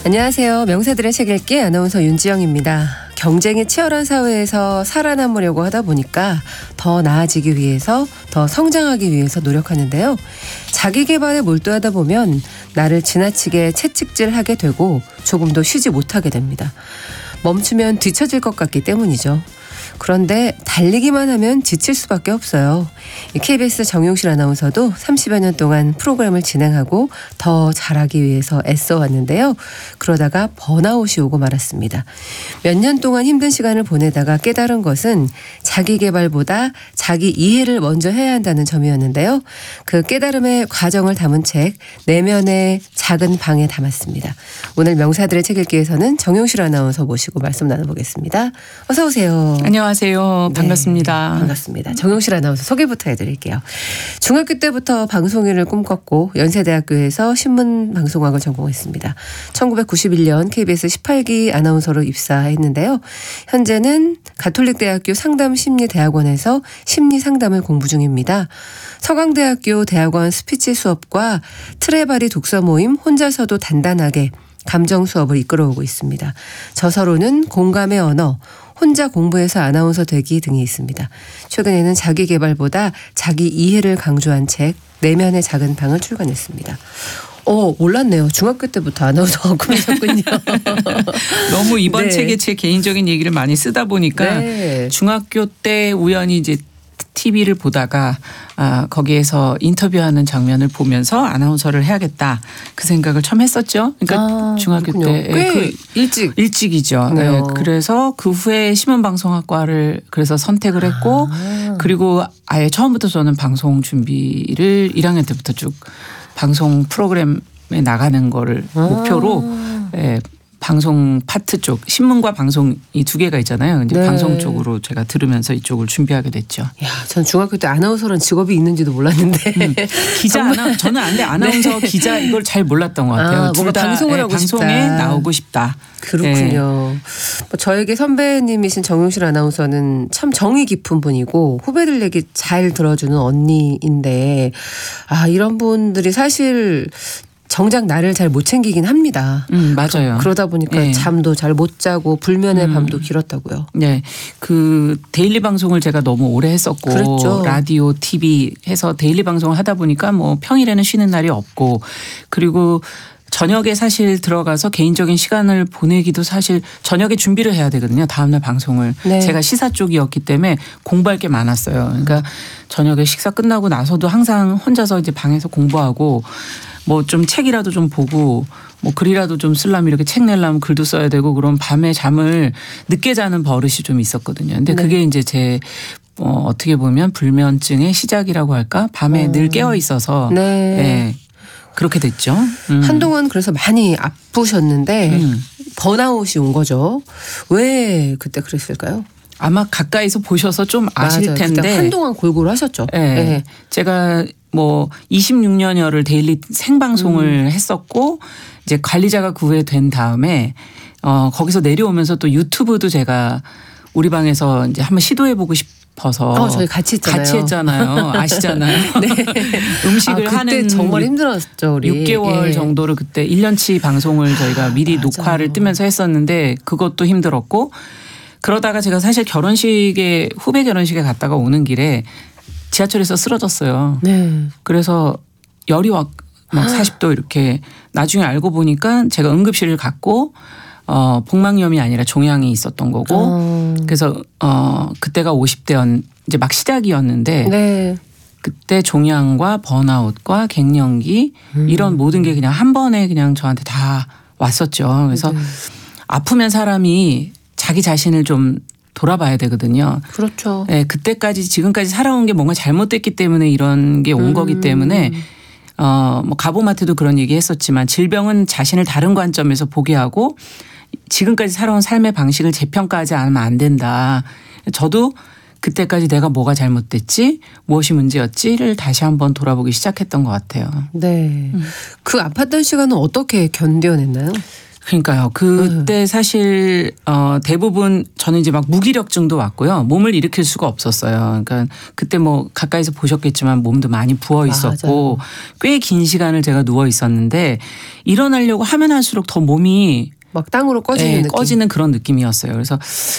안녕하세요. 명사들의 책 읽기 아나운서 윤지영입니다. 경쟁이 치열한 사회에서 살아남으려고 하다 보니까 더 나아지기 위해서, 더 성장하기 위해서 노력하는데요. 자기 개발에 몰두하다 보면 나를 지나치게 채찍질하게 되고 조금도 쉬지 못하게 됩니다. 멈추면 뒤처질 것 같기 때문이죠. 그런데 달리기만 하면 지칠 수밖에 없어요. KBS 정용실 아나운서도 30여 년 동안 프로그램을 진행하고 더 잘하기 위해서 애써왔는데요. 그러다가 번아웃이 오고 말았습니다. 몇 년 동안 힘든 시간을 보내다가 깨달은 것은 자기 개발보다 자기 이해를 먼저 해야 한다는 점이었는데요. 그 깨달음의 과정을 담은 책 내면의 작은 방에 담았습니다. 오늘 명사들의 책 읽기에서는 정용실 아나운서 모시고 말씀 나눠보겠습니다. 어서 오세요. 안녕하세요. 반갑습니다. 네, 반갑습니다. 정용실 아나운서 소개부터 해드릴게요. 중학교 때부터 방송인을 꿈꿨고 연세대학교에서 신문방송학을 전공했습니다. 1991년 KBS 18기 아나운서로 입사했는데요. 현재는 가톨릭대학교 상담심리대학원에서 심리상담을 공부 중입니다. 서강대학교 대학원 스피치 수업과 트레바리 독서 모임 혼자서도 단단하게 감정 수업을 이끌어오고 있습니다. 저서로는 공감의 언어, 혼자 공부해서 아나운서 되기 등이 있습니다. 최근에는 자기 개발보다 자기 이해를 강조한 책 내면의 작은 방을 출간했습니다. 몰랐네요. 중학교 때부터 아나운서가 꿈이셨군요. 너무 이번 네. 책에 제 개인적인 얘기를 많이 쓰다 보니까 네. 중학교 때 우연히 이제 TV를 보다가 거기에서 인터뷰하는 장면을 보면서 아나운서를 해야겠다 그 생각을 처음 했었죠. 그러니까 중학교 그렇군요. 때 꽤 일찍이죠. 네. 그래서 그 후에 신문방송학과를 그래서 선택을 했고 그리고 아예 처음부터 저는 방송 준비를 1학년 때부터 쭉 방송 프로그램에 나가는 거를 목표로 방송 파트 쪽 신문과 방송 이 두 개가 있잖아요. 이제 네. 방송 쪽으로 제가 들으면서 이쪽을 준비하게 됐죠. 야, 전 중학교 때 아나운서란 직업이 있는지도 몰랐는데 저는 아나운서 네. 기자 이걸 잘 몰랐던 것 같아요. 뭔가 방송을 하고 방송에 싶다. 나오고 싶다. 그렇군요. 저에게 선배님이신 정용실 아나운서는 참 정이 깊은 분이고 후배들 얘기 잘 들어주는 언니인데 이런 분들이 사실 정작 나를 잘 못 챙기긴 합니다. 맞아요. 그러다 보니까 잠도 잘 못 자고 불면의 밤도 길었다고요. 네. 그 데일리 방송을 제가 너무 오래 했었고 그랬죠. 라디오, TV 해서 데일리 방송을 하다 보니까 뭐 평일에는 쉬는 날이 없고 그리고 저녁에 사실 들어가서 개인적인 시간을 보내기도 사실 저녁에 준비를 해야 되거든요. 다음날 방송을. 네. 제가 시사 쪽이었기 때문에 공부할 게 많았어요. 그러니까 저녁에 식사 끝나고 나서도 항상 혼자서 이제 방에서 공부하고 뭐 좀 책이라도 좀 보고 뭐 글이라도 좀 쓰려면 이렇게 책 내려면 글도 써야 되고 그럼 밤에 잠을 늦게 자는 버릇이 좀 있었거든요. 근데 그게 이제 제 어떻게 보면 불면증의 시작이라고 할까? 밤에 늘 깨어 있어서 네. 그렇게 됐죠. 한동안 그래서 많이 아프셨는데 번아웃이 온 거죠. 왜 그때 그랬을까요? 아마 가까이서 보셔서 좀 아실 맞아요. 텐데. 그때 한동안 골고루 하셨죠. 네. 제가 뭐 26년여를 데일리 생방송을 했었고 이제 관리자가 그 후에 된 다음에 거기서 내려오면서 또 유튜브도 제가 우리 방에서 이제 한번 시도해보고 싶어서 저희 같이 했잖아요. 같이 했잖아요. 아시잖아요. 네. 음식을 그때 하는 정말 힘들었죠. 우리. 6개월 정도를 그때 1년치 방송을 저희가 미리 녹화를 뜨면서 했었는데 그것도 힘들었고 그러다가 제가 사실 후배 결혼식에 갔다가 오는 길에 지하철에서 쓰러졌어요. 네. 그래서 열이 막 40도 이렇게 나중에 알고 보니까 제가 응급실을 갔고 복막염이 아니라 종양이 있었던 거고 그래서 그때가 50대 이제 막 시작이었는데 네. 그때 종양과 번아웃과 갱년기 이런 모든 게 그냥 한 번에 그냥 저한테 다 왔었죠. 그래서 아프면 사람이 자기 자신을 좀 돌아봐야 되거든요. 그렇죠. 네, 그때까지 지금까지 살아온 게 뭔가 잘못됐기 때문에 이런 게 온 거기 때문에 뭐 가보마트도 그런 얘기 했었지만 질병은 자신을 다른 관점에서 보게 하고 지금까지 살아온 삶의 방식을 재평가하지 않으면 안 된다. 저도 그때까지 내가 뭐가 잘못됐지 무엇이 문제였지를 다시 한번 돌아보기 시작했던 것 같아요. 네. 그 아팠던 시간은 어떻게 견뎌냈나요? 그러니까요. 그때 사실 대부분 저는 이제 막 무기력증도 왔고요. 몸을 일으킬 수가 없었어요. 그러니까 그때 뭐 가까이서 보셨겠지만 몸도 많이 부어 있었고 꽤 긴 시간을 제가 누워 있었는데 일어나려고 하면 할수록 더 몸이 막 땅으로 꺼지는 느낌. 꺼지는 그런 느낌이었어요. 그래서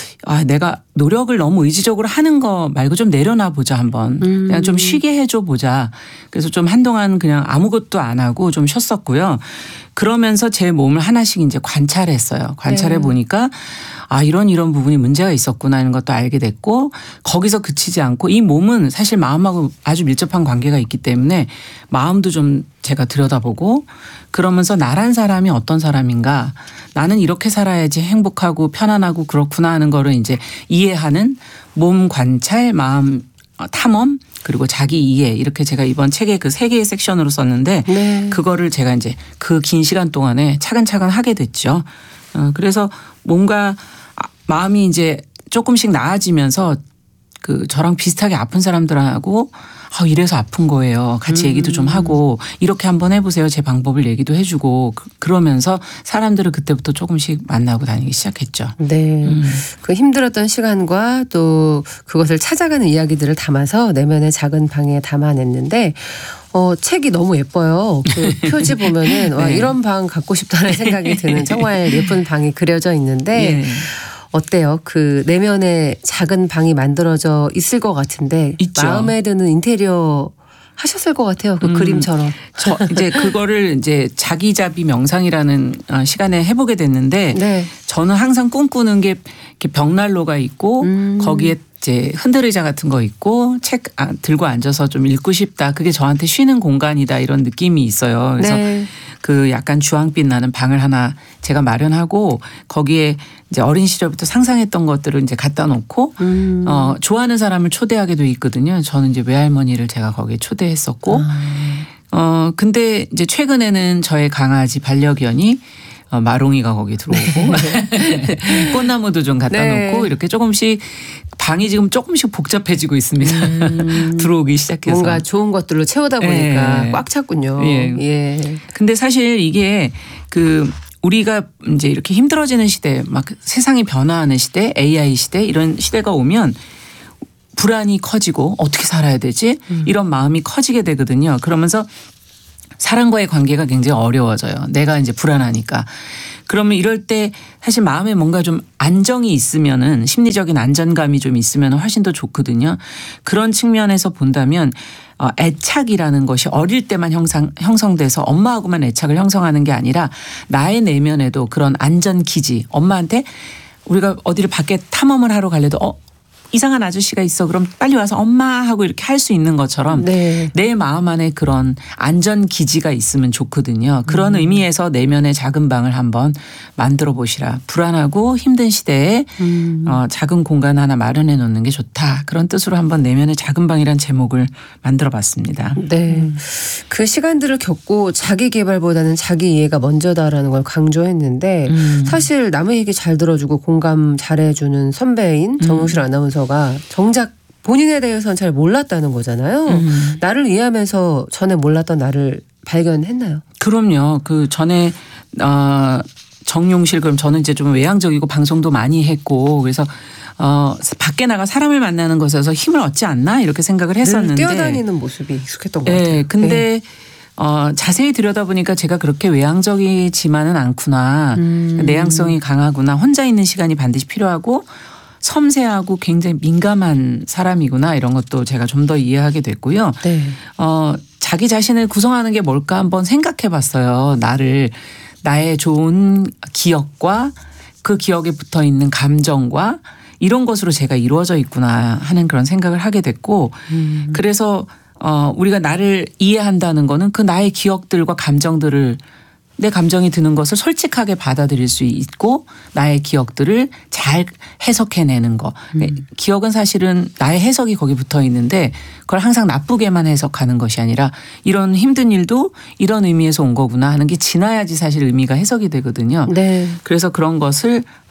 내가 노력을 너무 의지적으로 하는 거 말고 좀 내려놔 보자 한번. 그냥 좀 쉬게 해줘 보자. 그래서 좀 한동안 그냥 아무것도 안 하고 좀 쉬었었고요. 그러면서 제 몸을 하나씩 이제 관찰했어요. 관찰해 보니까 이런 부분이 문제가 있었구나 하는 것도 알게 됐고 거기서 그치지 않고 이 몸은 사실 마음하고 아주 밀접한 관계가 있기 때문에 마음도 좀 제가 들여다보고 그러면서 나란 사람이 어떤 사람인가 나는 이렇게 살아야지 행복하고 편안하고 그렇구나 하는 거를 이제 이해하는 몸 관찰, 마음 탐험 그리고 자기 이해 이렇게 제가 이번 책에 그 3개의 섹션으로 썼는데 그거를 제가 이제 그 긴 시간 동안에 차근차근 하게 됐죠. 그래서 뭔가 마음이 이제 조금씩 나아지면서 그 저랑 비슷하게 아픈 사람들하고 이래서 아픈 거예요. 같이 얘기도 좀 하고 이렇게 한번 해보세요. 제 방법을 얘기도 해주고 그러면서 사람들을 그때부터 조금씩 만나고 다니기 시작했죠. 네. 그 힘들었던 시간과 또 그것을 찾아가는 이야기들을 담아서 내면의 작은 방에 담아냈는데 책이 너무 예뻐요. 그 표지 보면은 와, 이런 방 갖고 싶다는 생각이 드는 정말 예쁜 방이 그려져 있는데 어때요? 그 내면의 작은 방이 만들어져 있을 것 같은데 있죠. 마음에 드는 인테리어 하셨을 것 같아요. 그 그림처럼. 이제 그거를 이제 자기자비 명상이라는 시간에 해보게 됐는데 저는 항상 꿈꾸는 게 이렇게 벽난로가 있고 거기에 이제 흔들의자 같은 거 있고 책 들고 앉아서 좀 읽고 싶다. 그게 저한테 쉬는 공간이다 이런 느낌이 있어요. 그래서 그 약간 주황빛 나는 방을 하나 제가 마련하고 거기에 이제 어린 시절부터 상상했던 것들을 이제 갖다 놓고 좋아하는 사람을 초대하게 돼 있거든요. 저는 이제 외할머니를 제가 거기에 초대했었고 근데 이제 최근에는 저의 강아지 반려견이 마롱이가 거기 들어오고 꽃나무도 좀 갖다 놓고 이렇게 조금씩 방이 지금 조금씩 복잡해지고 있습니다. 들어오기 시작해서. 뭔가 좋은 것들로 채우다 보니까 꽉 찼군요. 근데 사실 이게 우리가 이제 이렇게 힘들어지는 시대, 막 세상이 변화하는 시대, AI 시대 이런 시대가 오면 불안이 커지고 어떻게 살아야 되지? 이런 마음이 커지게 되거든요. 그러면서 사람과의 관계가 굉장히 어려워져요. 내가 이제 불안하니까. 그러면 이럴 때 사실 마음에 뭔가 좀 안정이 있으면은 심리적인 안전감이 좀 있으면 훨씬 더 좋거든요. 그런 측면에서 본다면 애착이라는 것이 어릴 때만 형성돼서 엄마하고만 애착을 형성하는 게 아니라 나의 내면에도 그런 안전 기지 엄마한테 우리가 어디를 밖에 탐험을 하러 갈래도 이상한 아저씨가 있어. 그럼 빨리 와서 엄마 하고 이렇게 할 수 있는 것처럼 내 마음 안에 그런 안전 기지가 있으면 좋거든요. 그런 의미에서 내면의 작은 방을 한번 만들어 보시라. 불안하고 힘든 시대에 작은 공간 하나 마련해 놓는 게 좋다. 그런 뜻으로 한번 내면의 작은 방이란 제목을 만들어 봤습니다. 네. 그 시간들을 겪고 자기 개발보다는 자기 이해가 먼저다라는 걸 강조했는데 사실 남의 얘기 잘 들어주고 공감 잘해주는 선배인 정용실 아나운서가 정작 본인에 대해서는 잘 몰랐다는 거잖아요. 나를 이해하면서 전에 몰랐던 나를 발견했나요? 그럼요. 그 전에 정용실 그럼 저는 이제 좀 외향적이고 방송도 많이 했고 그래서 밖에 나가 사람을 만나는 것에서 힘을 얻지 않나 이렇게 생각을 했었는데 뛰어다니는 모습이 익숙했던 것 같아요. 근데 자세히 들여다보니까 제가 그렇게 외향적이지만은 않구나. 내향성이 강하구나. 혼자 있는 시간이 반드시 필요하고 섬세하고 굉장히 민감한 사람이구나 이런 것도 제가 좀 더 이해하게 됐고요. 자기 자신을 구성하는 게 뭘까 한번 생각해 봤어요. 나의 좋은 기억과 그 기억에 붙어 있는 감정과 이런 것으로 제가 이루어져 있구나 하는 그런 생각을 하게 됐고 그래서 우리가 나를 이해한다는 거는 그 나의 기억들과 감정들을 내 감정이 드는 것을 솔직하게 받아들일 수 있고 나의 기억들을 잘 해석해내는 거. 기억은 사실은 나의 해석이 거기 붙어 있는데 그걸 항상 나쁘게만 해석하는 것이 아니라 이런 힘든 일도 이런 의미에서 온 거구나 하는 게 지나야지 사실 의미가 해석이 되거든요. 그래서 그런 것을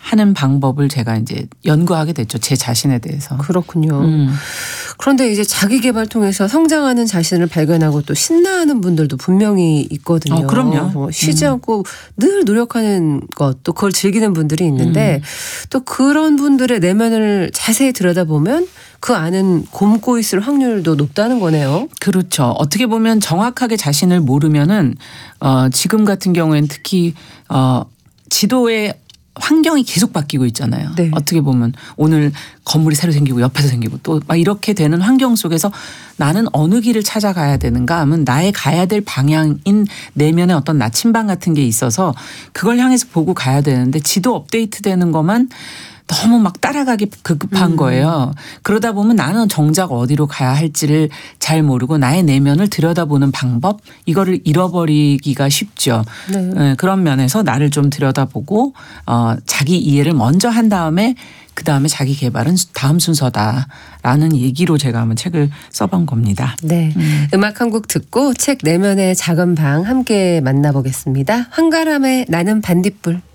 하는 방법을 제가 이제 연구하게 됐죠. 제 자신에 대해서. 그렇군요. 그런데 이제 자기 개발 통해서 성장하는 자신을 발견하고 또 신나하는 분들도 분명히 있거든요. 그럼요. 쉬지 않고 늘 노력하는 것, 또 그걸 즐기는 분들이 있는데 또 그런 분들의 내면을 자세히 들여다보면 그 안은 곪고 있을 확률도 높다는 거네요. 그렇죠. 어떻게 보면 정확하게 자신을 모르면은 지금 같은 경우에는 특히 지도의 환경이 계속 바뀌고 있잖아요. 네. 어떻게 보면 오늘 건물이 새로 생기고 옆에서 생기고 또 막 이렇게 되는 환경 속에서 나는 어느 길을 찾아가야 되는가 하면 나의 가야 될 방향인 내면의 어떤 나침반 같은 게 있어서 그걸 향해서 보고 가야 되는데 지도 업데이트되는 것만 너무 막 따라가기 급급한 거예요. 그러다 보면 나는 정작 어디로 가야 할지를 잘 모르고 나의 내면을 들여다보는 방법 이거를 잃어버리기가 쉽죠. 네. 그런 면에서 나를 좀 들여다보고 자기 이해를 먼저 한 다음에 그다음에 자기 개발은 다음 순서다라는 얘기로 제가 한번 책을 써본 겁니다. 네. 음악 한 곡 듣고 책 내면의 작은 방 함께 만나보겠습니다. 한가람의 나는 반딧불.